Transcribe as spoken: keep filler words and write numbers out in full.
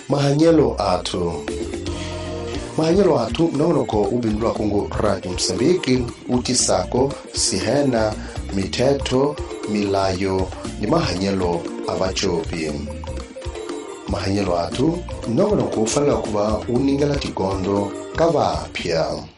mahanyelo atu mahanyelo atu mnonoko ubindwa kungu Radio Msambiki utisako sihena miteto milayo ni mahanyelo abachopi mahanyelo atu mnonoko ufala kuba uningala tikondo kavapya.